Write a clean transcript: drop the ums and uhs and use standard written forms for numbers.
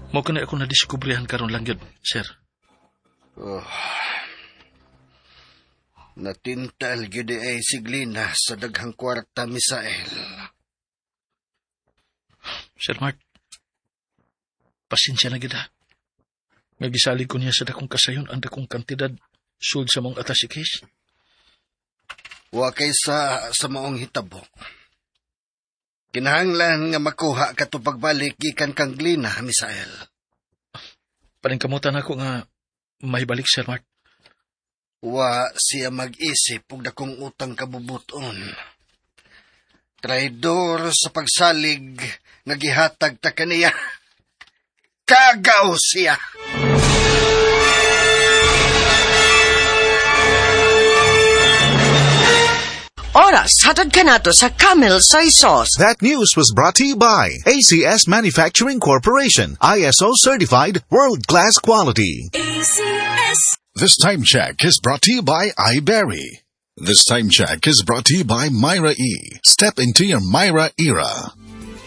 Mao ka na ako nadiskubrihan karon lang yun, sir. Oh. Natintal gyud ay si Glina sa daghang kwarta, Misael. Sir Mark, pasensya na gid ha. Nagisalig ko niya sa dakong kasayon ang dakong kantidad sud sa mong atas si case. Wa kay sa maong hitabo. Kinahanglan nga makuha ka to pagbalik gikan kang Glina, Misael. Paningkamutan ako nga may balik, Sir Mark. Wa siya mag-isip og dakong utang kabubuton. Traidor sa pagsalig nga gihatag ta kaniya. Kagaw siya! Oras, hatad ka na to sa Camel Soy Sauce. That news was brought to you by ACS Manufacturing Corporation, ISO certified, world-class quality. ACS. This time check is brought to you by iBerry. This time check is brought to you by Myra E. Step into your Myra era.